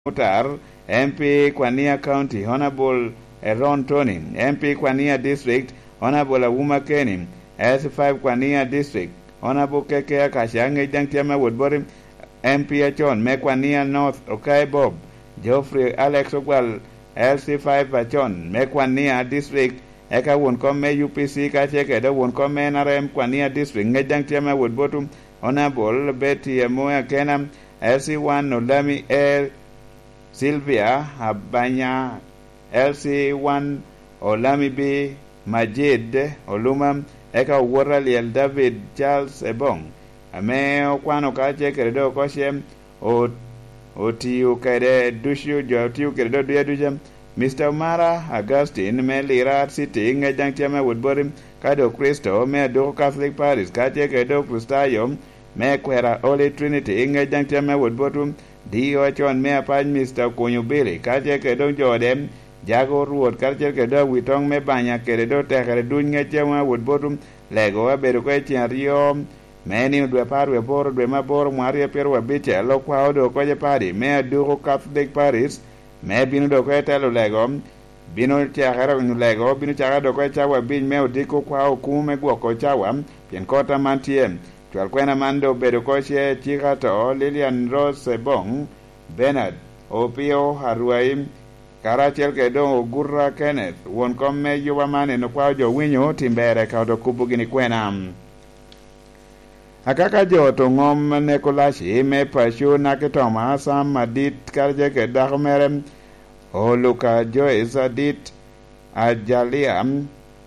Mutar, MP Kwania County, Honorable Ron Tony, MP Kwania District, Honorable Awuma Kenny, S5 Kwania District, Honorable Kekea Kashange Jangtiama Woodbury, MP Achon, Mekwania North, Okai Bob, Geoffrey Alex Ogwal, LC5 Achon, Mekwania District, Eka won komme UPC Kacheke, the won komme NRM Kwania District, Ngejangtiama Woodbury, Honorable Betty Moya Kenam, LC1 Nolami Air, Sylvia Habanya, LC1 Olamibi Majid Oluma, Eka Waraliel David Charles Ebong, Ameo Kwano Kache Keredo Koshem, Otiu Kede Dushu Jotiu Keredo Duyadujem, Mr. Umara Augustine, Melira City, Ngajangchama Woodbury, Kado Cristo, Me Do Catholic Paris, Kache Kedo Crustayom, Me Kwera Holy Trinity, Ngajangchama Woodbury, Dio Chon Me Apaj Mr. Kunyubili, Kache Kedo Jodem, Jago Road, Kache Kedo Witong Me Banya Keredo Tekere Dunya Chama Woodbury, Lego Beruke Rio, Many dwe parwe boro dwe maboro mwari perwa biche lo kwao do koje pari me do Catholic Paris me binu do ko telo lego binu chagara nu lego binu chagara do ko chawa bin me odiko kwao kume gwoko chawa pien kota mantiem twal kwena mando bedo ko che chikato Lilian Rose Bong Bernard Opio Haruaim Karachel Kedo Gurra Kenneth won komme yuwa mane no kwao jo winyo timbere ka do kubugini kwena Akaka joto ngom Nekolashi me pashu nakitoma Sam Madit Karje ke Dahmerem Oluka Joyce Adit Anjaliam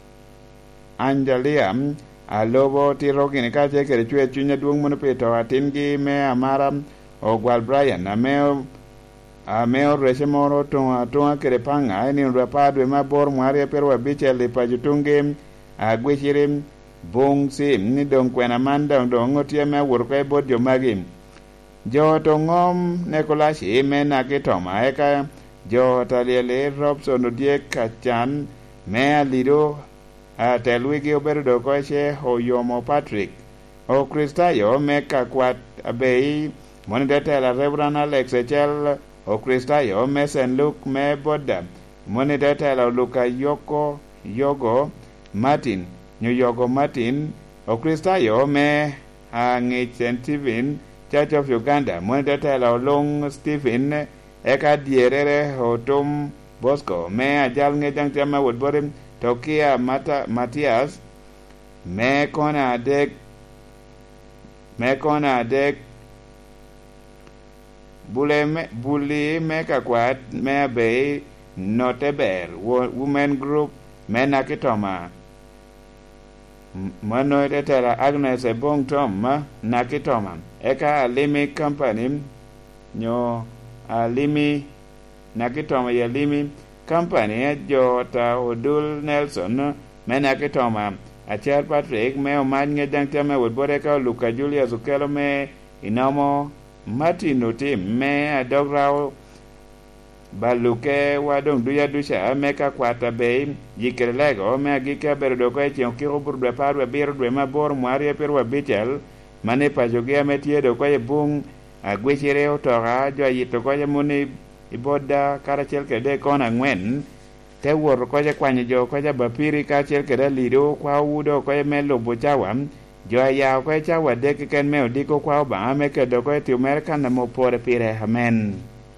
Alobo Tirogini Kache ke chwe chunya duong munupito atingi me Amaram Ogwal Brian Ameo Reshemoro Tunga Kerepanga Eni Rapadwe Mabor Mwari Perwa Biche Lipajutungi Agwishirim Bung sim ni dong kwena manda dong ngotie me wurke bod jo magim jo to ngom Nekolashi me nakitoma eka jo taliele Robson odie kachan me alido telwigi obedo ko che Hoyomo Patrick o Kristayo me kakwat abei monidete la Reverend Alex Echel o Kristayo me St. Luke me boda monidete la Luka Yogo Martin New York Martin, o Kristayo me St. Stephen Church of Uganda, Monetela Long Stephen, Eka Dierere Hotom Bosco, me Ajal Ngejangtama Woodbury, Tokia Matthias, me Kona Dek, Bully me Kakwat, me Bay, Notable, Women Group, me Nakitoma. Mano tetera Agnes Ebong Tom Nakitoma Eka Alimi Company Nyo Alimi Nakitoma Yalimi Company Jota Odul Nelson Menakitoma Achar Patrick Me Omanye Dangtama Woodboreka Luka Julia Zukelo Me Inamo Martin Utim Me Adograo Baluke wadong duya dusha meka kwata bei yikelego me agika berdo ko eche okiro burde parwe birdo mabor mwari perwa bichel mane pajogia metie do ko bung agwechire otora jo yito ko muni iboda karachel kede kona ngwen te wor ko kwanye jo ko bapiri ka chel kede lido kwa udo ko melo bochawam jo ya ko chawa dek ken me odiko kwa ba me kedo ko ti America na mo pore pire amen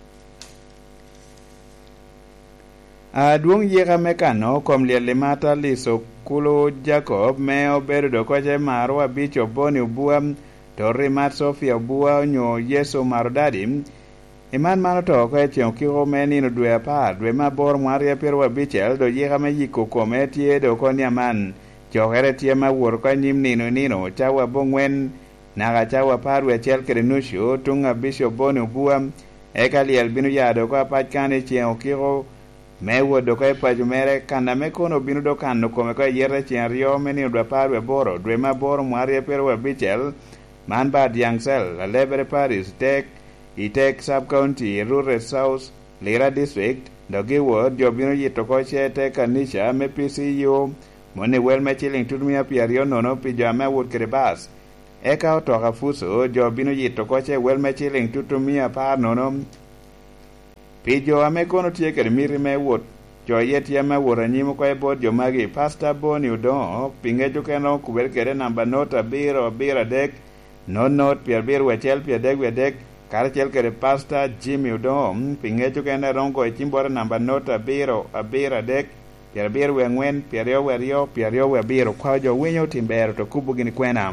Duong yega mekano kom liel mata liso kulo Jacob me obedo do koche marwa bicho boni ubua tori mat Sofia ubua nyo Yeso marodadi iman mano to ko eche okiro meni no dwe apar dwe mabor mwari perwa bichel do yega me yiko kome tie do konya man chohere tie ma wor ko nyim nino chawa bongwen naga chawa parwe chel kerenusho tunga bicho boni ubua eka liel binu yado ko apachkane che okiro me wodo ko pajumere kana me kono binu do kanno come ko yere chen rio meni do parwe boro dwe maboro mwari perwa bichel man bad yangsel la lebere Paris tek sub county rural south Lira district dogi word jo binu yito ko chete kanisha me PCU moni wel me chiling tudumia piario nono pijama wood krebas eka otoka fuso jo binu yito ko che wel me chiling tutumia par nono pijo amekono tieke miri me wot jo yet yama wora nyimo kwa bod jo magi Pastor Boni Udo pinge jo keno kuber kere namba nota biro dek no not pier wechel pier dek karachel kere Pastor Jimmy Udo pinge jo keno rongo e chimbore namba nota biro dek pier wengwen pier biro kwa jo winyo timbero to kubu gini kwena.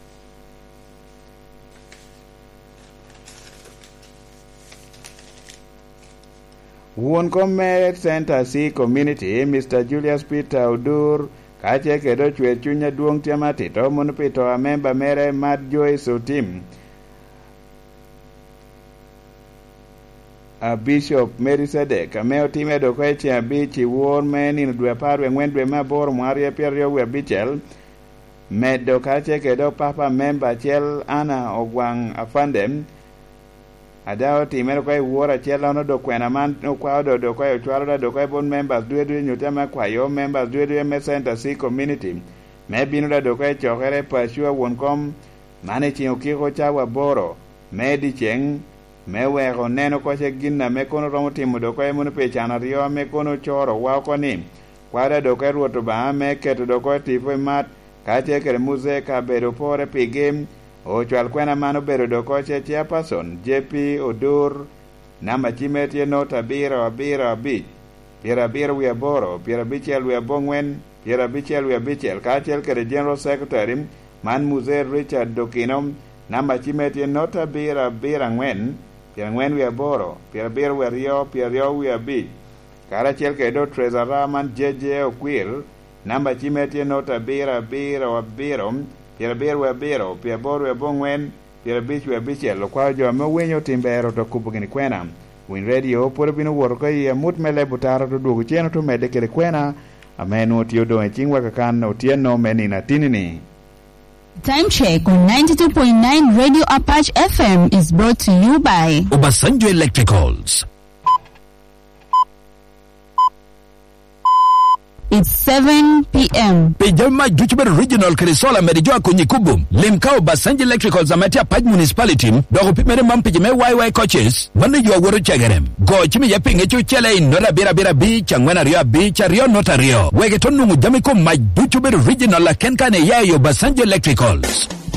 Wuon Komet Center C Community Mr. Julius Peter Udur kache kedo chwe chunya duong tiamati to mun pito a member mere Mad Joyce Otim a Bishop Mary Sedek a meo time do kweche a bichi wuon meni dwe parwe ngwendwe mabor mwarie pierio we bichel medo kache kedo papa member chel Ana Ogwang Afandem adao timero kwa wuora chela no do kwena man no kwa do kwa chwaro do kwa bon members dwe nyutama kwa yo members dwe me Center C Community me binu do kwa chokere pashua wonkom mane chingo kiko chawa boro me di cheng me wego neno kwa ginna me kono romo timo do kwa mun pechana rio me kono choro wa ko ni kwa do kwa ruoto ba me keto do kwa tifo mat ka che kere muze ka bedo pore pigem o chwal kwena mano bero do koche chairperson JP Odur namba chimetie nota biro wi aboro bichel wi abongwen bichel wi bichel kachel kere general secretary man muze Richard Dokinom namba chimetie nota biro ngwen wi aboro wi rio wi abich karachel kedo treasurer man JJ Okwil namba chimetie nota biro pier bongwen pier bichel kwa jo me winyo timbero to kubugini kwena win radio por bino wor ko ya mut mele butaro to dugu cheno to mede kere kwena amenu tiodo e chingwa kakan otieno menina tinini. Time check on 92.9 Radio Apache FM is brought to you by Obasanjo Electricals. It's 7 p.m. Pejama Duchber Regional Krisola Merijua Kunyikubu. Limkao Obasanjo Electricals Amatia Paj Municipality. Dogo pimere mampijime YY coaches. Wande jua woro chagerem. Go chimi yapinge chuchele in nora bira beach. Angwena rio beach. Rio nota rio. Wegetonu mujamiko Maj Duchber Regional Kenkane yayo Obasanjo Electricals.